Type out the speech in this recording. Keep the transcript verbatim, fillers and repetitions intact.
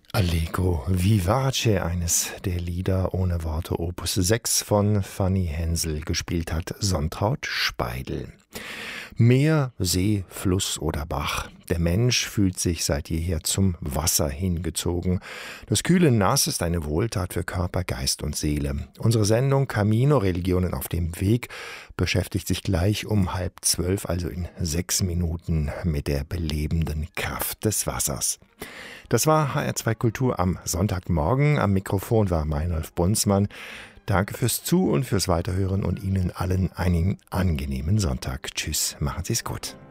Allegro vivace, eines der Lieder ohne Worte, Opus sechs von Fanny Hensel, gespielt hat Sontraud Speidel. Meer, See, Fluss oder Bach. Der Mensch fühlt sich seit jeher zum Wasser hingezogen. Das kühle Nass ist eine Wohltat für Körper, Geist und Seele. Unsere Sendung Camino, Religionen auf dem Weg, beschäftigt sich gleich um halb zwölf, also in sechs Minuten, mit der belebenden Kraft des Wassers. Das war H R zwei Kultur am Sonntagmorgen. Am Mikrofon war Meinolf Bunzmann. Danke fürs Zu- und fürs Weiterhören und Ihnen allen einen angenehmen Sonntag. Tschüss, machen Sie es gut.